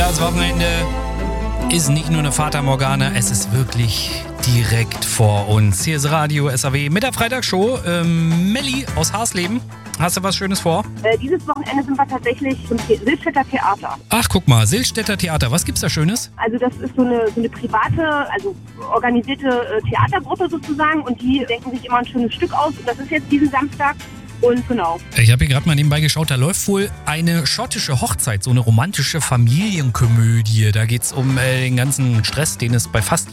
Das Wochenende ist nicht nur eine Fata Morgana, es ist wirklich direkt vor uns. Hier ist Radio SAW mit der Freitagsshow. Melli aus Harsleben, hast du was Schönes vor? Dieses Wochenende sind wir tatsächlich zum Silstädter Theater. Ach, guck mal, Silstädter Theater, was gibt's da Schönes? Also das ist so eine private, also organisierte Theatergruppe sozusagen und die denken sich immer ein schönes Stück aus und das ist jetzt diesen Samstag. Und genau. Ich habe hier gerade mal nebenbei geschaut, da läuft wohl eine schottische Hochzeit, so eine romantische Familienkomödie. Da geht's um den ganzen Stress, den es bei fast